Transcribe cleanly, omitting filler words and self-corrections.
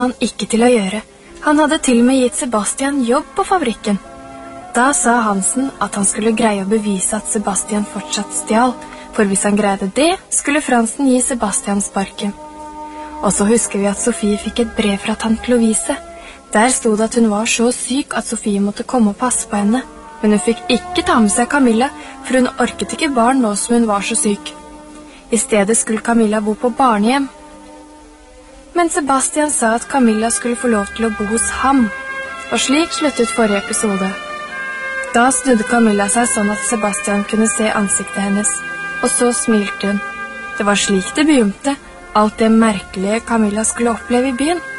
han ikke til å gjøre. Han hadde til og med gitt Sebastian jobb på fabrikken. Da sa Hansen at han skulle greie å bevise at Sebastian fortsatt stjal, for hvis han greide det, skulle Fransen gi Sebastian sparken. Og så husker vi at Sofie fikk et brev fra tante Lovise. Der stod det at hun var så syk at Sofie måtte komme og passe på henne. Men hun fikk ikke ta med seg Camilla, for hun orket ikke barn nå som hun var så syk. I stedet skulle Camilla bo på barnehjem. Men Sebastian sa at Camilla skulle få lov til å bo hos ham, og slik sluttet forrige episode. Da snudde Camilla seg sånn at Sebastian kunne se ansiktet hennes, og så smilte hun. Det var slik det begynte, alt det merkelige Camilla skulle oppleve i byen.